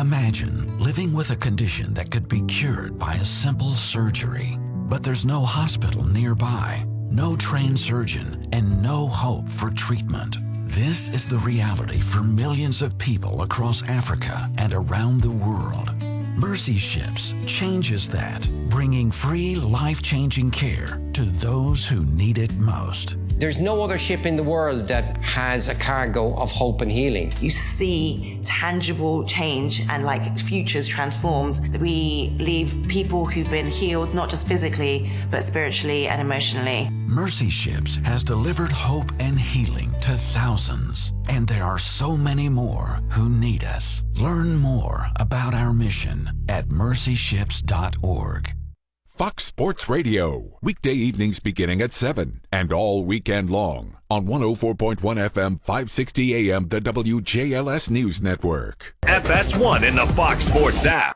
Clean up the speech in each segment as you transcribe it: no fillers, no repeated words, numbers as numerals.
Imagine living with a condition that could be cured by a simple surgery, but there's no hospital nearby, no trained surgeon, and no hope for treatment. This is the reality for millions of people across Africa and around the world. Mercy Ships changes that, bringing free, life-changing care to those who need it most. There's no other ship in the world that has a cargo of hope and healing. You see tangible change and like futures transformed. We leave people who've been healed, not just physically, but spiritually and emotionally. Mercy Ships has delivered hope and healing to thousands, and there are so many more who need us. Learn more about our mission at mercyships.org. Fox Sports Radio, weekday evenings beginning at 7 and all weekend long on 104.1 FM, 560 AM, the WJLS News Network. FS1 in the Fox Sports app.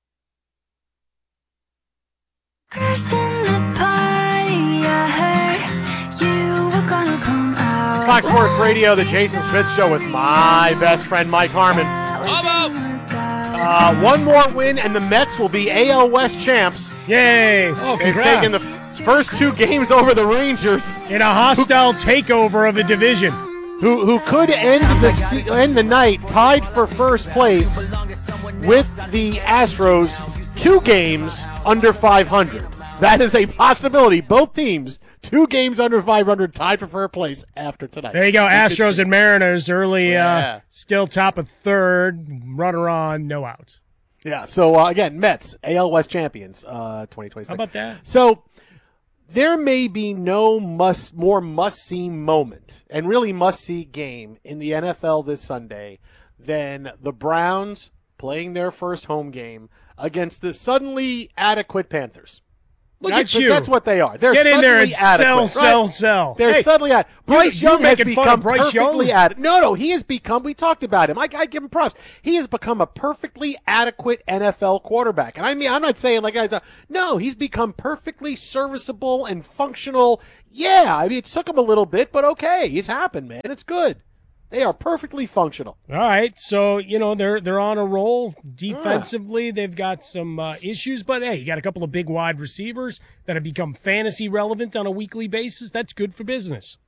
Fox Sports Radio, the Jason Smith Show with my best friend Mike Harmon. One more win and the Mets will be AL West champs. Yay! Oh, they've taken the first two games over the Rangers in a hostile takeover of a division. Who could end the night tied for first place with the Astros, 2 games under 500. That is a possibility. Both teams 2 games under 500, tied for first place after tonight. There you go. Astros and Mariners early, still top of third, runner on, no outs. Yeah, so again, Mets, AL West champions, 2026. How about that? So there may be no more must-see moment and really must-see game in the NFL this Sunday than the Browns playing their first home game against the suddenly adequate Panthers. Look at you. That's what they are. They're Get in there and adequate, sell. They're suddenly adequate. Bryce Young has become perfectly adequate. No, he has become, we talked about him. I give him props. He has become a perfectly adequate NFL quarterback. And I mean, I'm not saying like guys. No, he's become perfectly serviceable and functional. Yeah, I mean, it took him a little bit, but okay. It's happened, man. It's good. They are perfectly functional. All right, so they're on a roll defensively. They've got some issues, but hey, you got a couple of big wide receivers that have become fantasy relevant on a weekly basis. That's good for business.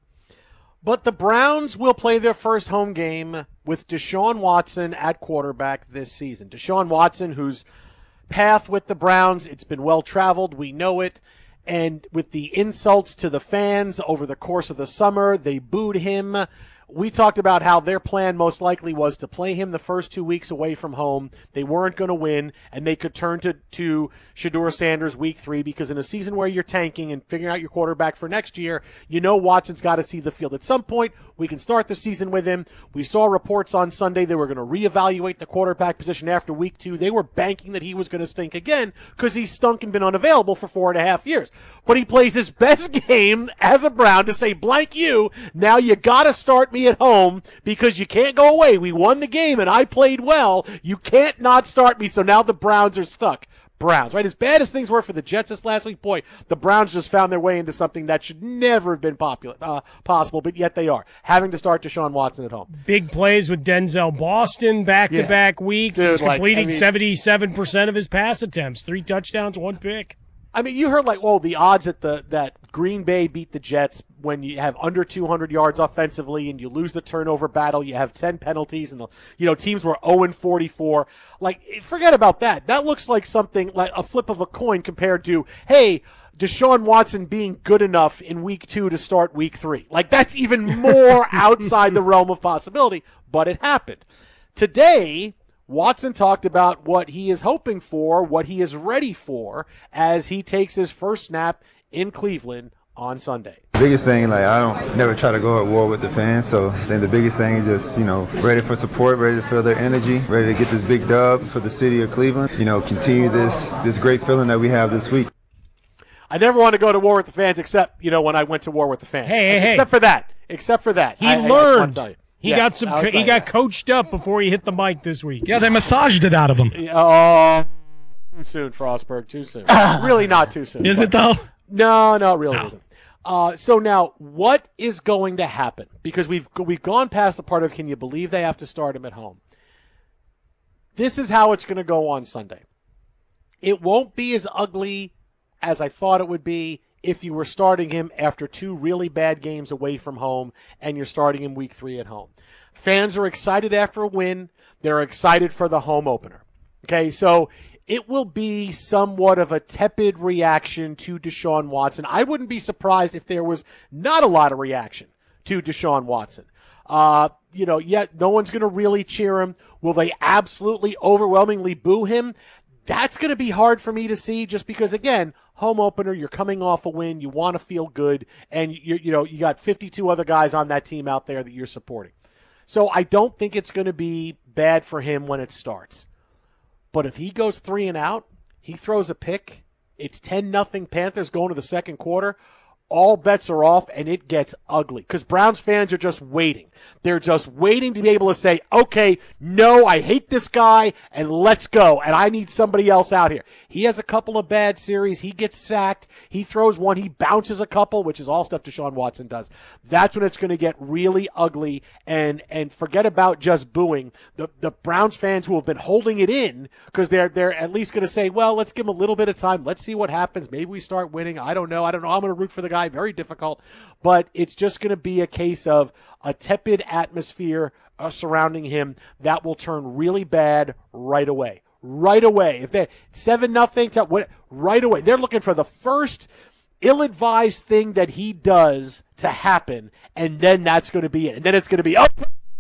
But the Browns will play their first home game with Deshaun Watson at quarterback this season. Deshaun Watson, whose path with the Browns, it's been well traveled. We know it. And with the insults to the fans over the course of the summer, they booed him. We talked about how their plan most likely was to play him the first 2 weeks away from home. They weren't going to win, and they could turn to Shedeur Sanders week 3 because in a season where you're tanking and figuring out your quarterback for next year, you know Watson's got to see the field. At some point, we can start the season with him. We saw reports on Sunday they were going to reevaluate the quarterback position after week 2. They were banking that he was going to stink again because he's stunk and been unavailable for 4.5 years. But he plays his best game as a Brown to say, blank you, now you got to start me at home because you can't go away. We won the game and I played well. You can't not start me. So now the Browns are stuck. Browns, right? As bad as things were for the Jets this last week, boy, the Browns just found their way into something that should never have been possible, but yet they are, having to start Deshaun Watson at home. Big plays with Denzel Boston back-to-back weeks. Dude, he's completing 77% of his pass attempts, 3 touchdowns, 1 pick. I mean, you heard the odds that Green Bay beat the Jets when you have under 200 yards offensively and you lose the turnover battle, you have 10 penalties, and teams were 0-44. Like, forget about that. That looks like something like a flip of a coin compared to, hey, Deshaun Watson being good enough in week 2 to start week 3. Like, that's even more outside the realm of possibility, but it happened. Today, Watson talked about what he is hoping for, what he is ready for as he takes his first snap in Cleveland on Sunday. Biggest thing, I don't never try to go at war with the fans, so then the biggest thing is just, ready for support, ready to feel their energy, ready to get this big dub for the city of Cleveland, continue this great feeling that we have this week. I never want to go to war with the fans except, when I went to war with the fans. Hey. Except for that. He learned. He got coached up before he hit the mic this week. Yeah, they massaged it out of him. Oh, too soon, Frostberg. Too soon. Really not too soon. Is it, though? No, it really isn't. So now, what is going to happen? Because we've gone past the part of can you believe they have to start him at home? This is how it's going to go on Sunday. It won't be as ugly as I thought it would be if you were starting him after 2 really bad games away from home and you're starting him week 3 at home. Fans are excited after a win. They're excited for the home opener. Okay, so it will be somewhat of a tepid reaction to Deshaun Watson. I wouldn't be surprised if there was not a lot of reaction to Deshaun Watson. Yet no one's going to really cheer him. Will they absolutely overwhelmingly boo him? That's going to be hard for me to see just because, again, home opener, you're coming off a win, you want to feel good, and you got 52 other guys on that team out there that you're supporting. So I don't think it's going to be bad for him when it starts. But if he goes 3 and out, he throws a pick, it's 10-0 Panthers going to the second quarter, all bets are off, and it gets ugly. Because Browns fans are just waiting. They're just waiting to be able to say, okay, no, I hate this guy, and let's go, and I need somebody else out here. He has a couple of bad series. He gets sacked. He throws one. He bounces a couple, which is all stuff Deshaun Watson does. That's when it's going to get really ugly, and forget about just booing. The Browns fans who have been holding it in, because they're at least going to say, well, let's give him a little bit of time. Let's see what happens. Maybe we start winning. I don't know. I'm going to root for the guy. Very difficult, but it's just going to be a case of a tepid atmosphere surrounding him that will turn really bad right away. Right away. If they 7-0, right away. They're looking for the first ill-advised thing that he does to happen, and then that's going to be it. And then it's going to be up.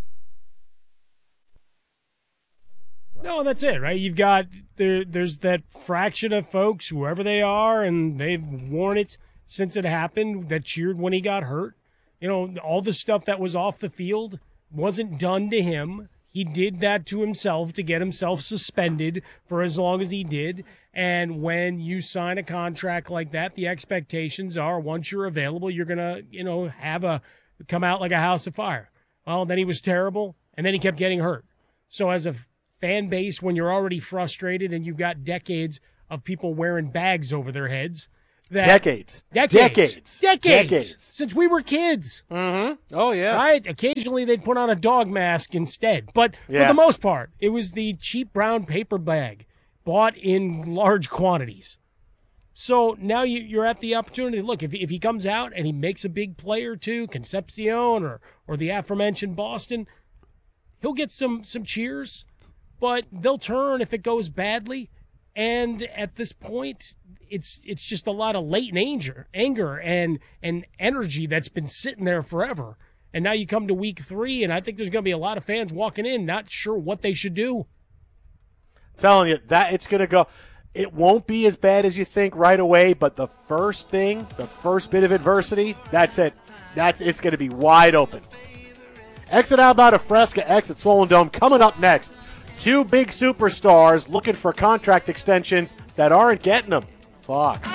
No, that's it, right? You've got there's that fraction of folks, whoever they are, and they've worn it since it happened, that cheered when he got hurt. All the stuff that was off the field wasn't done to him. He did that to himself to get himself suspended for as long as he did. And when you sign a contract like that, the expectations are once you're available, you're going to, come out like a house of fire. Well, then he was terrible, and then he kept getting hurt. So as a fan base, when you're already frustrated and you've got decades of people wearing bags over their heads, Decades. Since we were kids. Mm-hmm. Oh, yeah. Right? Occasionally they'd put on a dog mask instead. But for the most part, it was the cheap brown paper bag bought in large quantities. So now you're at the opportunity. Look, if he comes out and he makes a big play or two, Concepcion or the aforementioned Boston, he'll get some cheers, but they'll turn if it goes badly. And at this point, it's just a lot of latent anger and energy that's been sitting there forever. And now you come to week 3, and I think there's going to be a lot of fans walking in not sure what they should do. Telling you that it's going to go. It won't be as bad as you think right away, but the first bit of adversity, that's it. It's going to be wide open. Exit Alabama Fresca, exit Swollen Dome. Coming up next, 2 big superstars looking for contract extensions that aren't getting them. Fox.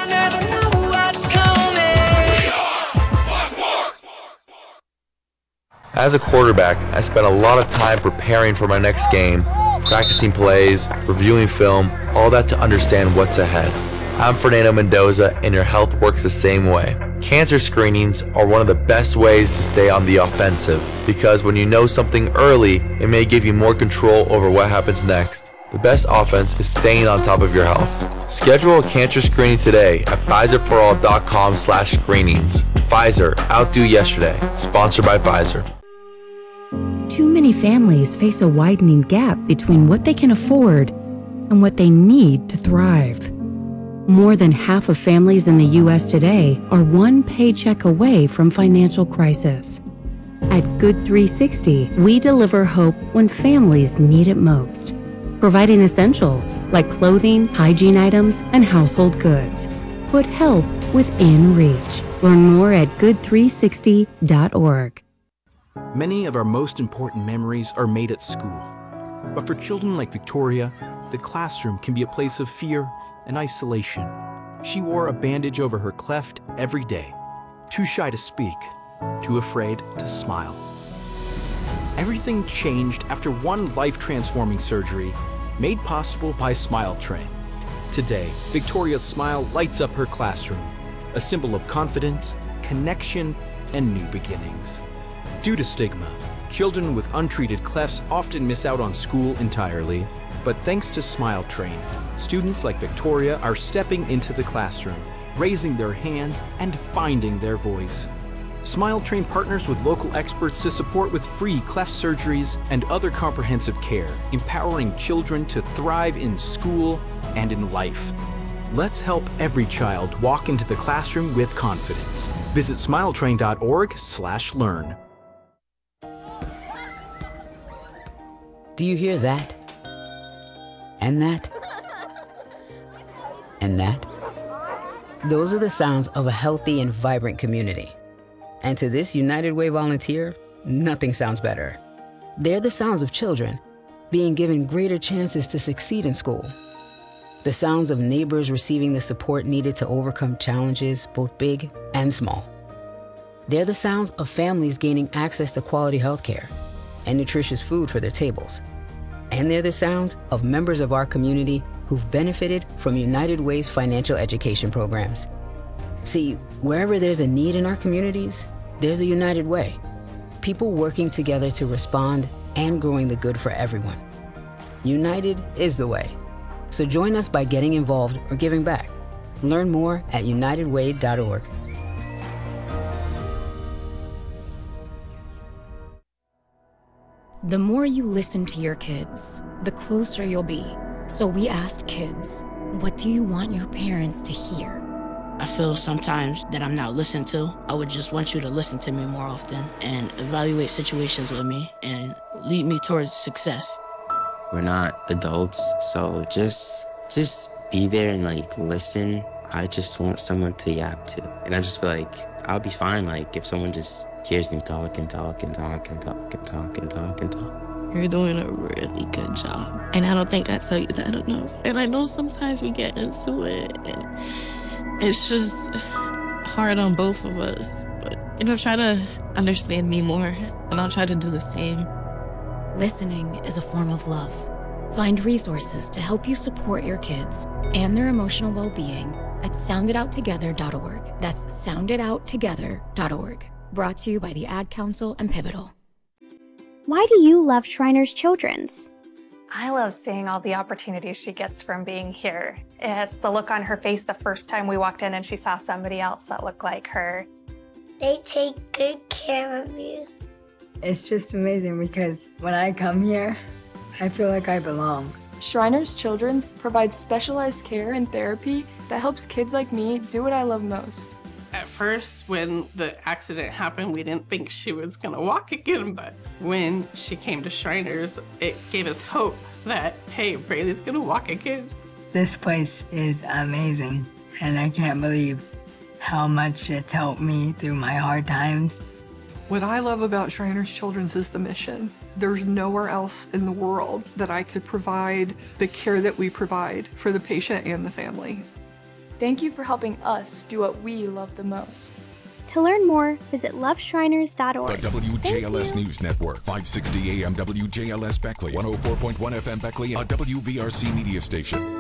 As a quarterback, I spent a lot of time preparing for my next game, practicing plays, reviewing film, all that to understand what's ahead. I'm Fernando Mendoza, and your health works the same way. Cancer screenings are one of the best ways to stay on the offensive, because when you know something early, it may give you more control over what happens next. The best offense is staying on top of your health. Schedule a cancer screening today at Pfizerforall.com/screenings. Pfizer, outdo yesterday. Sponsored by Pfizer. Too many families face a widening gap between what they can afford and what they need to thrive. More than half of families in the U.S. today are one paycheck away from financial crisis. At Good 360, we deliver hope when families need it most, providing essentials like clothing, hygiene items, and household goods. Put help within reach. Learn more at good360.org. Many of our most important memories are made at school. But for children like Victoria, the classroom can be a place of fear and isolation. She wore a bandage over her cleft every day, too shy to speak, too afraid to smile. Everything changed after one life-transforming surgery made possible by Smile Train. Today, Victoria's smile lights up her classroom, a symbol of confidence, connection, and new beginnings. Due to stigma, children with untreated clefts often miss out on school entirely. But thanks to Smile Train, students like Victoria are stepping into the classroom, raising their hands and finding their voice. Smile Train partners with local experts to support with free cleft surgeries and other comprehensive care, empowering children to thrive in school and in life. Let's help every child walk into the classroom with confidence. Visit smiletrain.org/learn. Do you hear that? And that? And that? Those are the sounds of a healthy and vibrant community. And to this United Way volunteer, nothing sounds better. They're the sounds of children being given greater chances to succeed in school. The sounds of neighbors receiving the support needed to overcome challenges, both big and small. They're the sounds of families gaining access to quality healthcare and nutritious food for their tables. And they're the sounds of members of our community who've benefited from United Way's financial education programs. See, wherever there's a need in our communities, there's a United Way. People working together to respond and growing the good for everyone. United is the way. So join us by getting involved or giving back. Learn more at unitedway.org. The more you listen to your kids, the closer you'll be. So we asked kids, what do you want your parents to hear? I feel sometimes that I'm not listened to. I would just want you to listen to me more often and evaluate situations with me and lead me towards success. We're not adults, so just be there and listen. I just want someone to yap to. And I just feel like I'll be fine if someone just hears me talk and talk and talk and talk and talk and talk and talk. You're doing a really good job. And I don't think I tell you that enough. And I know sometimes we get into it and it's just hard on both of us. But, try to understand me more and I'll try to do the same. Listening is a form of love. Find resources to help you support your kids and their emotional well-being at sounditouttogether.org. That's sounditouttogether.org. Brought to you by the Ad Council and Pivotal. Why do you love Shriners Children's? I love seeing all the opportunities she gets from being here. It's the look on her face the first time we walked in and she saw somebody else that looked like her. They take good care of you. It's just amazing because when I come here, I feel like I belong. Shriners Children's provides specialized care and therapy that helps kids like me do what I love most. At first, when the accident happened, we didn't think she was gonna walk again, but when she came to Shriners, it gave us hope that, hey, Braylee's gonna walk again. This place is amazing, and I can't believe how much it's helped me through my hard times. What I love about Shriners Children's is the mission. There's nowhere else in the world that I could provide the care that we provide for the patient and the family. Thank you for helping us do what we love the most. To learn more, visit loveshriners.org. The WJLS News Network, 560 AM WJLS Beckley, 104.1 FM Beckley, a WVRC media station.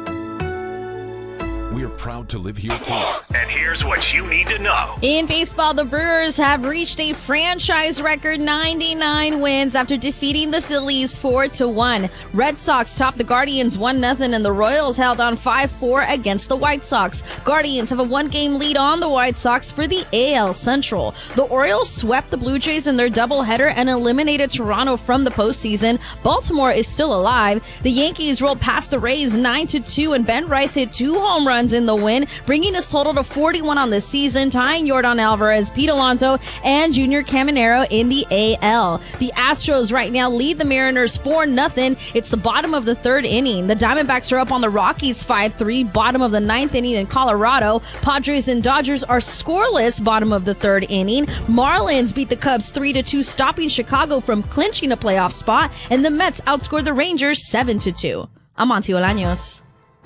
We're proud to live here too. And here's what you need to know. In baseball, the Brewers have reached a franchise record 99 wins after defeating the Phillies 4-1. Red Sox topped the Guardians 1-0, and the Royals held on 5-4 against the White Sox. Guardians have a one-game lead on the White Sox for the AL Central. The Orioles swept the Blue Jays in their doubleheader and eliminated Toronto from the postseason. Baltimore is still alive. The Yankees rolled past the Rays 9-2, and Ben Rice hit 2 home runs in the win, bringing his total to 41 on the season, tying Yordan Alvarez, Pete Alonso, and Junior Caminero in the AL. The Astros right now lead the Mariners 4-0. It's the bottom of the third inning. The Diamondbacks are up on the Rockies 5-3, bottom of the ninth inning in Colorado. Padres and Dodgers are scoreless, bottom of the third inning. Marlins beat the Cubs 3-2, stopping Chicago from clinching a playoff spot, and the Mets outscored the Rangers 7-2. I'm Monty Olaños.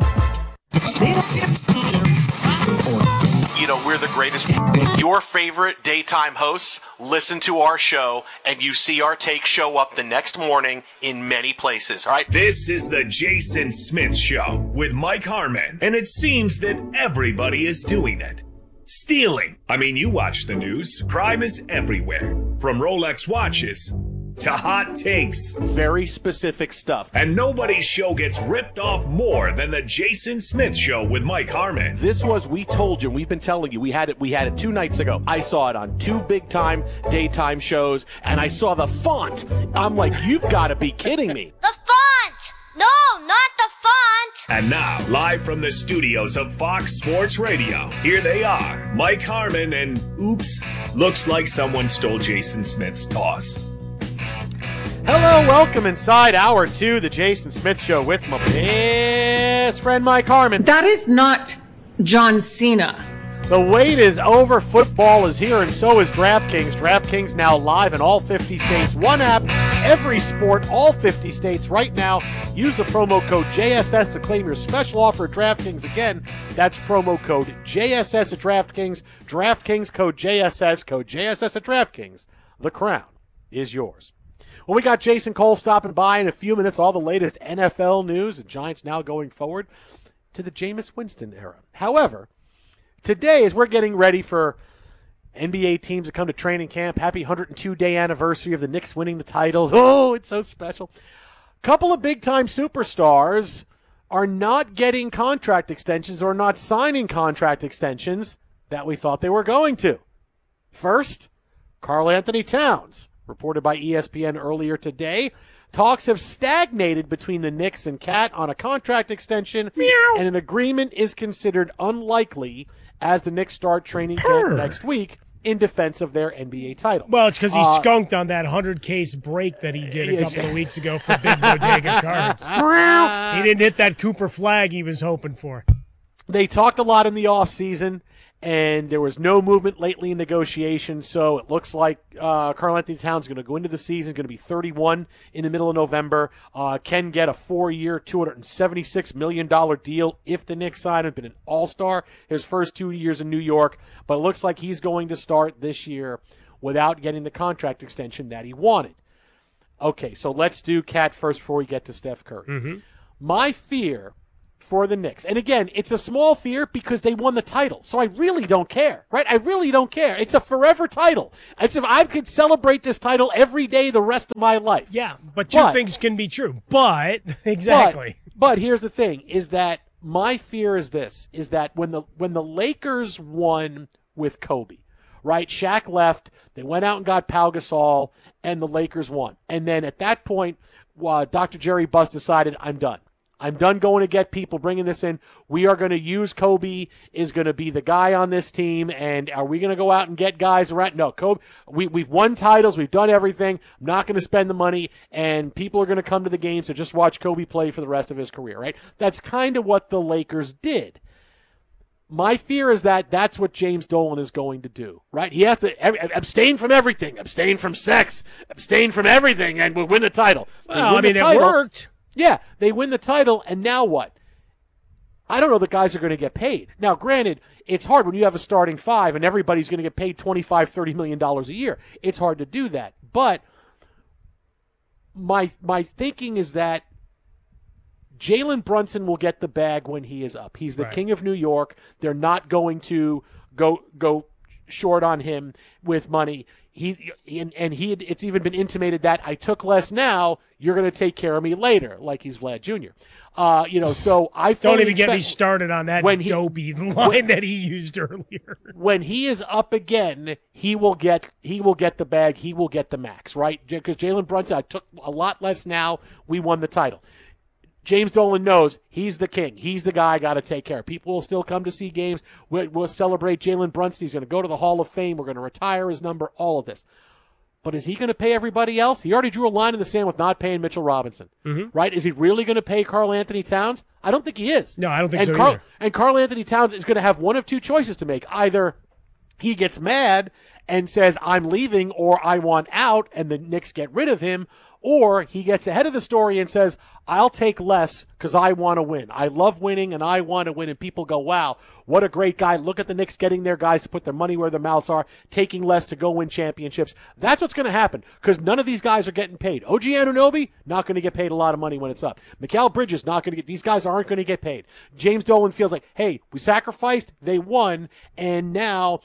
We're the greatest. Your favorite daytime hosts listen to our show, and you see our take show up the next morning in many places. All right. This is the Jason Smith Show with Mike Harmon, and it seems that everybody is doing it. Stealing. I mean, you watch the news. Crime is everywhere. From Rolex watches to hot takes. Very specific stuff. And nobody's show gets ripped off more than the Jason Smith Show with Mike Harmon. This was, we told you, we've been telling you, we had it 2 nights ago. I saw it on 2 big-time daytime shows, and I saw the font. I'm like, you've got to be kidding me. The font! No, not the font! And now, live from the studios of Fox Sports Radio, here they are, Mike Harmon and, oops, looks like someone stole Jason Smith's toss. Hello, welcome inside Hour 2, the Jason Smith Show with my best friend Mike Harmon. That is not John Cena. The wait is over, football is here, and so is DraftKings. DraftKings now live in all 50 states. One app, every sport, all 50 states right now. Use the promo code JSS to claim your special offer at DraftKings. Again, that's promo code JSS at DraftKings. DraftKings code JSS at DraftKings. The crown is yours. Well, we got Jason Cole stopping by in a few minutes. All the latest NFL news. The Giants now going forward to the Jameis Winston era. However, today, as we're getting ready for NBA teams to come to training camp, happy 102-day anniversary of the Knicks winning the title. Oh, it's so special. A couple of big-time superstars are not getting contract extensions or not signing contract extensions that we thought they were going to. First, Karl Anthony Towns, reported by ESPN earlier today. Talks have stagnated between the Knicks and Cat on a contract extension, and an agreement is considered unlikely as the Knicks start training camp next week in defense of their NBA title. Well, it's because he skunked on that 100-case break that he did a couple of weeks ago for Big Bodega Cards. He didn't hit that Cooper flag he was hoping for. They talked a lot in the offseason, and there was no movement lately in negotiations, so it looks like Karl Anthony Towns is going to go into the season, going to be 31 in the middle of November, can get a 4-year, $276 million deal if the Knicks sign him. Been an all-star his first 2 years in New York, but it looks like he's going to start this year without getting the contract extension that he wanted. Okay, so let's do Cat first before we get to Steph Curry. Mm-hmm. My fear for the Knicks, and again, it's a small fear because they won the title, so I really don't care, right? I really don't care. It's a forever title. I could celebrate this title every day the rest of my life. Yeah, but two things can be true. But, exactly. But here's the thing, is that my fear is this, is that when the Lakers won with Kobe, right, Shaq left, they went out and got Pau Gasol, and the Lakers won. And then at that point, Dr. Jerry Buss decided, I'm done. I'm done going to get people, bringing this in. We are going to use Kobe is going to be the guy on this team, and are we going to go out and get guys around? No, Kobe. We've won titles. We've done everything. I'm not going to spend the money, and people are going to come to the games to just watch Kobe play for the rest of his career, right? That's kind of what the Lakers did. My fear is that that's what James Dolan is going to do, right? He has to abstain from everything, abstain from sex, abstain from everything, and we'll win the title. Well, it worked. Yeah, they win the title, and now what? I don't know the guys are going to get paid. Now, granted, it's hard when you have a starting five and everybody's going to get paid $25, $30 million a year. It's hard to do that. But my thinking is that Jalen Brunson will get the bag when he is up. He's the king of New York. They're not going to go short on him with money. It's even been intimated that I took less now, you're going to take care of me later, like he's Vlad Jr. So I don't even get me started on that dopey line that he used earlier. When he is up again, he will get the bag, he will get the max, right? Because Jalen Brunson, I took a lot less now, we won the title. James Dolan knows he's the king. He's the guy I got to take care of. People will still come to see games. We'll celebrate Jalen Brunson. He's going to go to the Hall of Fame. We're going to retire his number, all of this. But is he going to pay everybody else? He already drew a line in the sand with not paying Mitchell Robinson, right? Is he really going to pay Karl Anthony Towns? I don't think he is. No, I don't think so either. And Karl Anthony Towns is going to have one of two choices to make. Either he gets mad and says, I'm leaving, or I want out, and the Knicks get rid of him, or he gets ahead of the story and says, I'll take less because I want to win. I love winning, and I want to win. And people go, wow, what a great guy. Look at the Knicks getting their guys to put their money where their mouths are, taking less to go win championships. That's what's going to happen because none of these guys are getting paid. OG Anunoby, not going to get paid a lot of money when it's up. Mikal Bridges, not going to get – these guys aren't going to get paid. James Dolan feels like, hey, we sacrificed, they won, and now –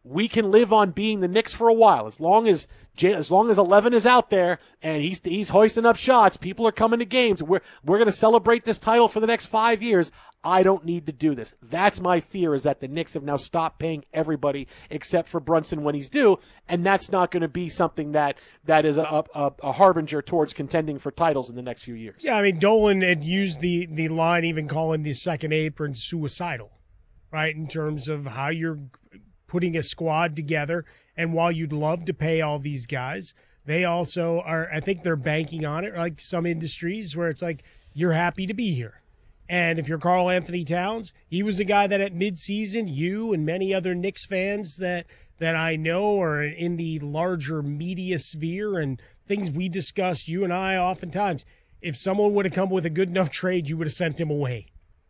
we can live on being the Knicks for a while. As long as 11 is out there and he's hoisting up shots, people are coming to games. We're going to celebrate this title for the next 5 years. I don't need to do this. That's my fear, is that the Knicks have now stopped paying everybody except for Brunson when he's due, and that's not going to be something that is a harbinger towards contending for titles in the next few years. Yeah, I mean, Dolan had used the line, even calling the second apron suicidal, right, in terms of how you're putting a squad together. And while you'd love to pay all these guys, they also are, I think they're banking on it, like some industries where it's like, you're happy to be here. And if you're Karl Anthony Towns, he was a guy that at midseason, you and many other Knicks fans that I know are in the larger media sphere and things we discuss, you and I oftentimes, if someone would have come with a good enough trade, you would have sent him away.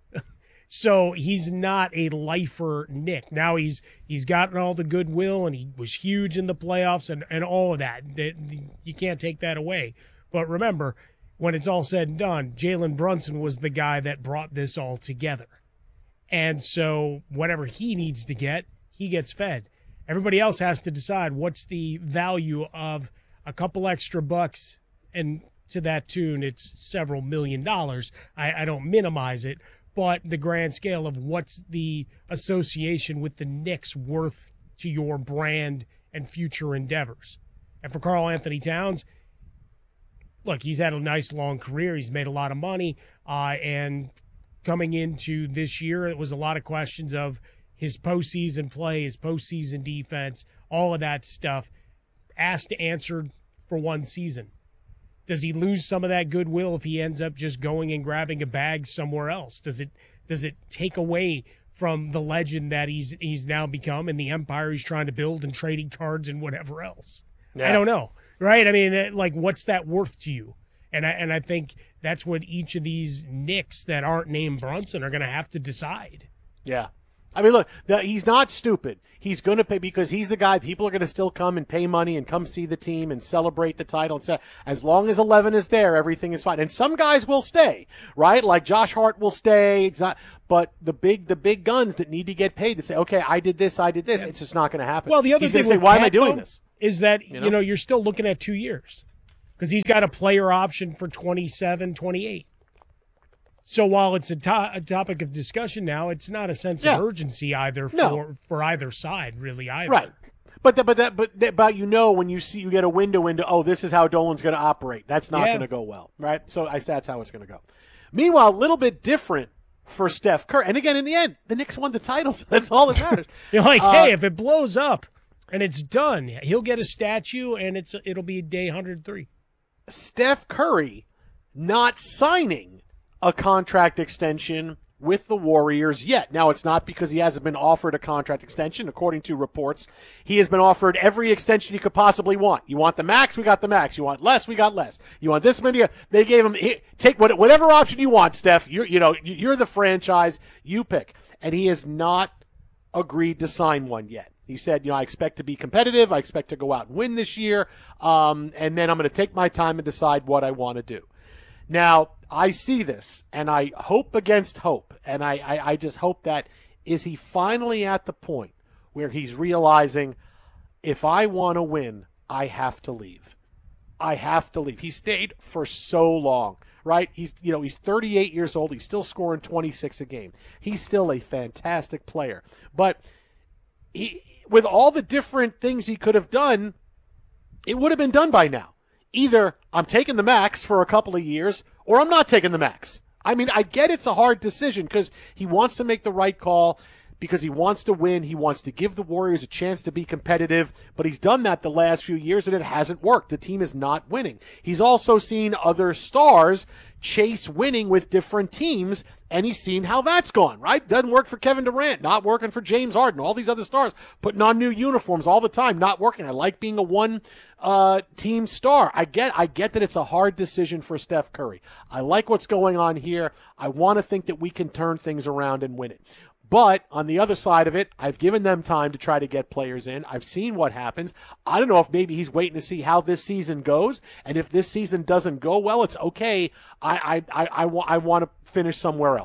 So he's not a lifer Knick. Now he's gotten all the goodwill, and he was huge in the playoffs and all of that. You can't take that away. But remember, when it's all said and done, Jalen Brunson was the guy that brought this all together. And so whatever he needs to get, he gets fed. Everybody else has to decide what's the value of a couple extra bucks, and to that tune, it's several $1 million. I don't minimize it, but the grand scale of what's the association with the Knicks worth to your brand and future endeavors. And for Karl Anthony Towns, look, he's had a nice long career. He's made a lot of money. And coming into this year, it was a lot of questions of his postseason play, his postseason defense, all of that stuff, asked, answered for one season. Does he lose some of that goodwill if he ends up just going and grabbing a bag somewhere else? Does it take away from the legend that he's now become and the empire he's trying to build and trading cards and whatever else? Yeah. I don't know, right? I mean, like, what's that worth to you? And I think that's what each of these Knicks that aren't named Brunson are going to have to decide. Yeah. I mean, look, he's not stupid. He's going to pay because he's the guy. People are going to still come and pay money and come see the team and celebrate the title. And say, as long as 11 is there, everything is fine. And some guys will stay, right? Like Josh Hart will stay. It's not, but the big guns that need to get paid to say, okay, I did this. Yeah. It's just not going to happen. Well, the other he's thing going to say, why am I doing this? Is that, you know, you're still looking at 2 years because he's got a player option for 27, 28. So while it's a topic of discussion now, it's not a sense of urgency either for either side, really, either. Right. But you know, when you get a window into, oh, this is how Dolan's going to operate. That's not going to go well, right? So that's how it's going to go. Meanwhile, a little bit different for Steph Curry. And again, in the end, the Knicks won the title, so that's all that matters. You're like, hey, if it blows up and it's done, he'll get a statue, and it'll be day 103. Steph Curry not signing a contract extension with the Warriors yet. Now, it's not because he hasn't been offered a contract extension. According to reports, he has been offered every extension he could possibly want. You want the max? We got the max. You want less? We got less. You want this many? They gave him, take whatever option you want, Steph. You're the franchise. You pick. And he has not agreed to sign one yet. He said, I expect to be competitive. I expect to go out and win this year. And then I'm going to take my time and decide what I want to do. Now, I see this, and I hope against hope, and I just hope that is he finally at the point where he's realizing, if I want to win, I have to leave. I have to leave. He stayed for so long, right? He's 38 years old. He's still scoring 26 a game. He's still a fantastic player. But with all the different things he could have done, it would have been done by now. Either I'm taking the max for a couple of years or I'm not taking the max. I mean, I get it's a hard decision because he wants to make the right call because he wants to win. He wants to give the Warriors a chance to be competitive, but he's done that the last few years and it hasn't worked. The team is not winning. He's also seen other stars chase winning with different teams, and he's seen how that's gone, right? Doesn't work for Kevin Durant, not working for James Harden, all these other stars putting on new uniforms all the time, not working. I like being a one team star. I get that it's a hard decision for Steph Curry. I like what's going on here. I want to think that we can turn things around and win it. But on the other side of it, I've given them time to try to get players in. I've seen what happens. I don't know if maybe he's waiting to see how this season goes. And if this season doesn't go well, it's okay. I want to finish somewhere else.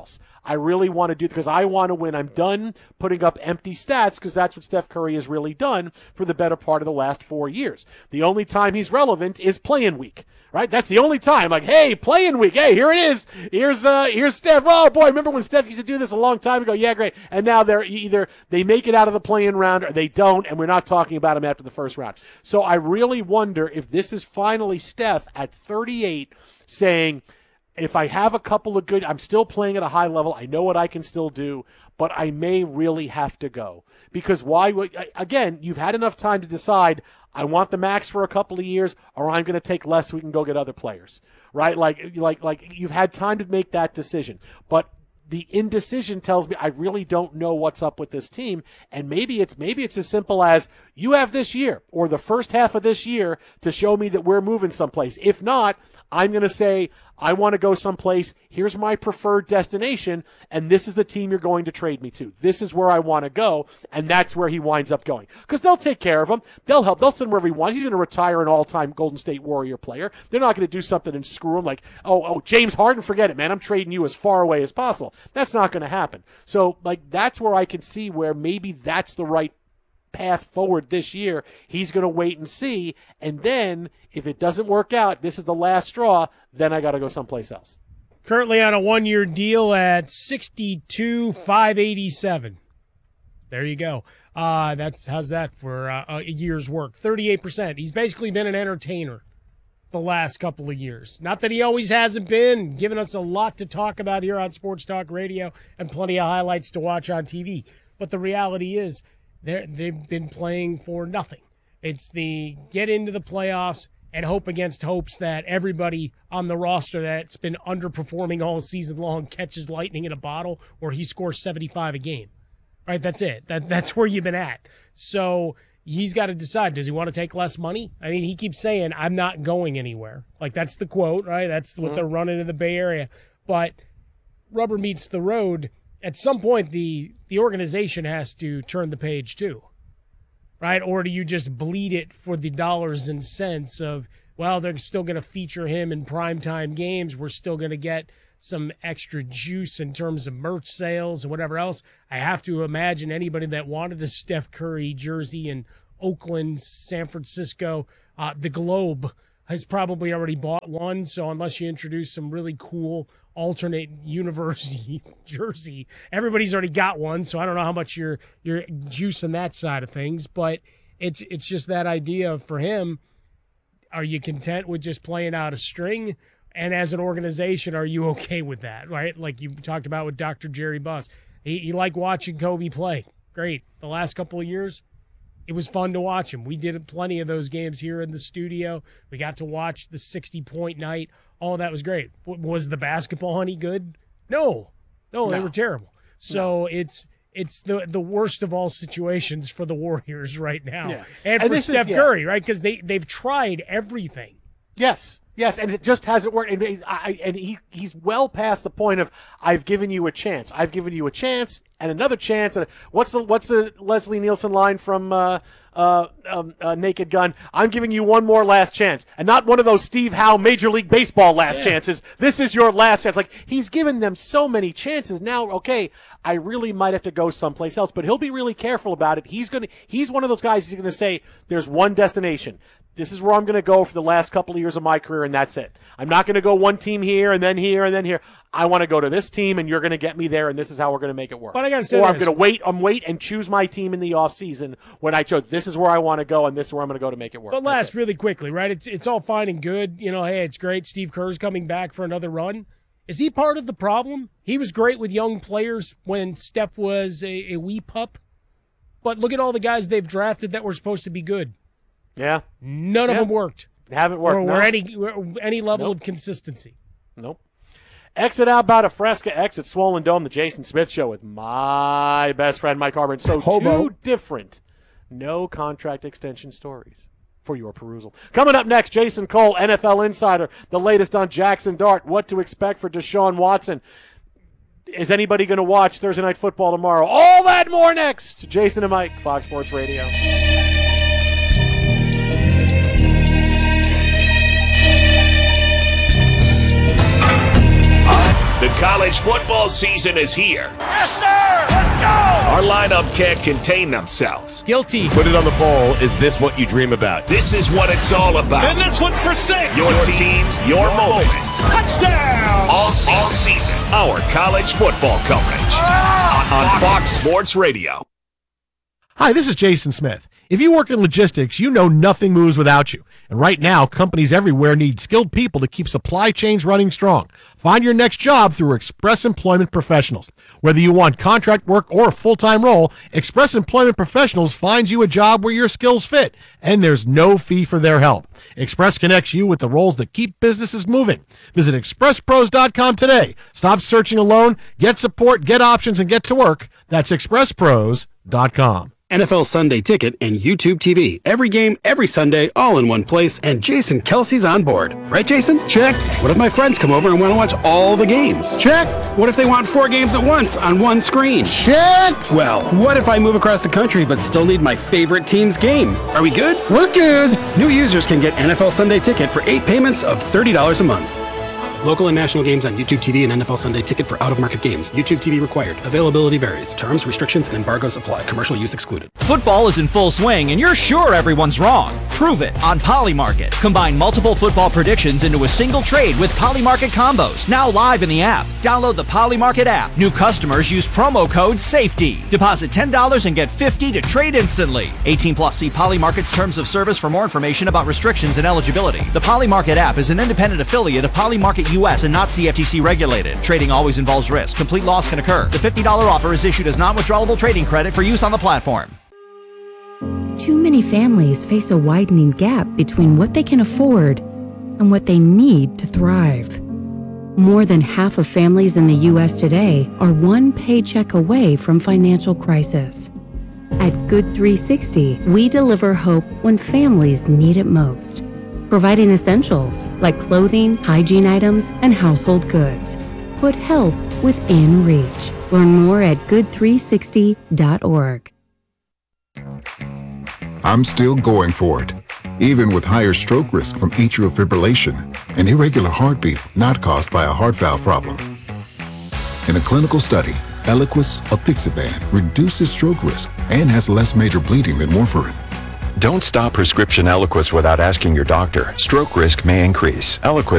I really want to do because I want to win. I'm done putting up empty stats because that's what Steph Curry has really done for the better part of the last 4 years. The only time he's relevant is play-in week, right? That's the only time. Like, hey, play-in week. Hey, here it is. Here's Steph. Oh, boy, remember when Steph used to do this a long time ago? Yeah, great. And now they're either they make it out of the play-in round or they don't, and we're not talking about him after the first round. So I really wonder if this is finally Steph at 38 saying, if I have a couple of good, I'm still playing at a high level. I know what I can still do, but I may really have to go. Because again, you've had enough time to decide, I want the max for a couple of years, or I'm going to take less so we can go get other players, right? Like you've had time to make that decision. But the indecision tells me I really don't know what's up with this team, and maybe it's as simple as you have this year or the first half of this year to show me that we're moving someplace. If not, I'm going to say I want to go someplace. Here's my preferred destination, and this is the team you're going to trade me to. This is where I want to go, and that's where he winds up going. Because they'll take care of him. They'll help. They'll send him wherever he wants. He's going to retire an all-time Golden State Warrior player. They're not going to do something and screw him like, oh, James Harden, forget it, man. I'm trading you as far away as possible. That's not going to happen. So, that's where I can see where maybe that's the right path forward this year. He's going to wait and see, and then if it doesn't work out, this is the last straw, then I got to go someplace else. Currently on a 1-year deal at $62,587. There you go. How's that for a year's work? 38%. He's basically been an entertainer the last couple of years. Not that he always hasn't been, giving us a lot to talk about here on Sports Talk Radio and plenty of highlights to watch on TV. But the reality is, they've been playing for nothing. It's the get into the playoffs and hope against hopes that everybody on the roster that's been underperforming all season long catches lightning in a bottle, or he scores 75 a game. Right? That's it. That's where you've been at. So he's got to decide, does he want to take less money? I mean, he keeps saying, I'm not going anywhere. Like, that's the quote, right? That's what they're running in the Bay Area. But rubber meets the road. At some point, the organization has to turn the page too, right? Or do you just bleed it for the dollars and cents of, well, they're still going to feature him in primetime games. We're still going to get some extra juice in terms of merch sales and whatever else. I have to imagine anybody that wanted a Steph Curry jersey in Oakland, San Francisco, the Globe has probably already bought one. So unless you introduce some really cool alternate universe jersey, everybody's already got one. So I don't know how much you're juicing that side of things, but it's just that idea for him. Are you content with just playing out a string? And as an organization, are you okay with that, right? Like you talked about with Dr. Jerry Buss. He liked watching Kobe play. Great. The last couple of years, it was fun to watch him. We did plenty of those games here in the studio. We got to watch the 60-point night. All that was great. Was the basketball any good? No, they were terrible. So it's the worst of all situations for the Warriors right now. Yeah. And for Steph Curry, right? Because they've tried everything. Yes, and it just hasn't worked. And he's well past the point of, I've given you a chance. I've given you a chance and another chance. And what's the Leslie Nielsen line from Naked Gun? I'm giving you one more last chance, and not one of those Steve Howe Major League Baseball last chances. This is your last chance. Like, he's given them so many chances now. Okay, I really might have to go someplace else, but he'll be really careful about it. He's one of those guys. He's going to say, "There's one destination. This is where I'm going to go for the last couple of years of my career, and that's it. I'm not going to go one team here and then here and then here. I want to go to this team, and you're going to get me there, and this is how we're going to make it work." But I got to say, I'm going to wait and choose my team in the offseason when I chose. This is where I want to go, and this is where I'm going to go to make it work. But last, really quickly, right? It's all fine and good. You know, hey, it's great. Steve Kerr's coming back for another run. Is he part of the problem? He was great with young players when Steph was a wee pup. But look at all the guys they've drafted that were supposed to be good. Yeah. None of them worked. Haven't worked. Or any level of consistency. Nope. Exit out about a Fresca, exit Swollen Dome, the Jason Smith Show with my best friend, Mike Harmon. So two different no contract extension stories for your perusal. Coming up next, Jason Cole, NFL Insider, the latest on Jackson Dart, what to expect for Deshaun Watson. Is anybody going to watch Thursday Night Football tomorrow? All that more next. Jason and Mike, Fox Sports Radio. The college football season is here. Yes, sir! Let's go! Our lineup can't contain themselves. Guilty. Put it on the poll. Is this what you dream about? This is what it's all about. And this one's for 6. Your teams, your moments. Touchdown! All season. Our college football coverage on Fox Sports Radio. Hi, this is Jason Smith. If you work in logistics, you know nothing moves without you. And right now, companies everywhere need skilled people to keep supply chains running strong. Find your next job through Express Employment Professionals. Whether you want contract work or a full-time role, Express Employment Professionals finds you a job where your skills fit, and there's no fee for their help. Express connects you with the roles that keep businesses moving. Visit expresspros.com today. Stop searching alone, get support, get options, and get to work. That's expresspros.com. NFL Sunday Ticket and YouTube TV. Every game, every Sunday, all in one place, and Jason Kelsey's on board. Right, Jason? Check. What if my friends come over and want to watch all the games? Check. What if they want 4 games at once on one screen? Check. Well, what if I move across the country but still need my favorite team's game? Are we good? We're good. New users can get NFL Sunday Ticket for 8 payments of $30 a month. Local and national games on YouTube TV and NFL Sunday Ticket for out-of-market games. YouTube TV required. Availability varies. Terms, restrictions, and embargoes apply. Commercial use excluded. Football is in full swing, and you're sure everyone's wrong. Prove it on Polymarket. Combine multiple football predictions into a single trade with Polymarket combos. Now live in the app. Download the Polymarket app. New customers use promo code SAFETY. Deposit $10 and get $50 to trade instantly. 18 plus. See Polymarket's terms of service for more information about restrictions and eligibility. The Polymarket app is an independent affiliate of Polymarket U.S. and not CFTC regulated. Trading always involves risk. Complete loss can occur. The $50 offer is issued as non-withdrawable trading credit for use on the platform. Too many families face a widening gap between what they can afford and what they need to thrive. More than half of families in the U.S. today are one paycheck away from financial crisis. At Good 360, we deliver hope when families need it most, providing essentials like clothing, hygiene items, and household goods. Put help within reach. Learn more at good360.org. I'm still going for it, even with higher stroke risk from atrial fibrillation, an irregular heartbeat not caused by a heart valve problem. In a clinical study, Eliquis apixaban reduces stroke risk and has less major bleeding than warfarin. Don't stop prescription Eliquis without asking your doctor. Stroke risk may increase. Eliquis